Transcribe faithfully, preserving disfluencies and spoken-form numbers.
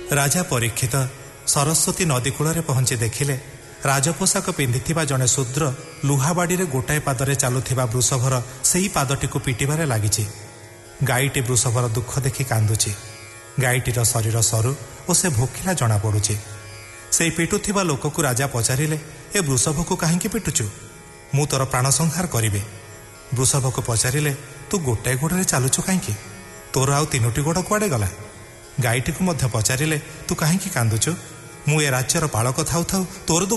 ରାଜା ପରୀକ୍ଷିତ ସରସ୍ୱତୀ ନଦୀ କୂଳରେ ପହଞ୍ଚି ଦେଖିଲେ ରାଜପୋଷାକ ପିନ୍ଧିଥିବା ଜଣେ ଶୂଦ୍ର ଲୁହାବାଡ଼ିରେ ଗୋଟାଏ ପାଦରେ ଚାଲୁଥିବା ବୃଷଭର ସେହି ପାଦଟିକୁ ପିଟିବାରେ ଲାଗିଛି। ଗାଈଟି ବୃଷଭର ଦୁଃଖ ଦେଖି କାନ୍ଦୁଛି। ଗାଈଟିର ଶରୀର ସରୁ ଓ ସେ ଭୋକିଲା ଜଣାପଡ଼ୁଛି। ସେଇ ପିଟୁଥିବା ଲୋକକୁ ରାଜା ପଚାରିଲେ, ଏ ବୃଷଭକୁ କାହିଁକି ପିଟୁଛୁ? ମୁଁ ତୋର ପ୍ରାଣ ସଂହାର କରିବି। ବୃଷଭକୁ ପଚାରିଲେ, ତୁ ଗୋଟାଏ ଗୋଡ଼ରେ ଚାଲୁଛୁ କାହିଁକି? ତୋର ଆଉ ତିନୋଟି ଗୋଡ଼ କୁଆଡ଼େ ଗଲା? ଗାଈଟିକୁ ମଧ୍ୟ ପଚାରିଲେ, ତୁ କାହିଁକି କାନ୍ଦୁଛୁ? ମୁଁ ଏ ରାଜ୍ୟର ପାଳକ ଥାଉ ଥାଉ ତୋର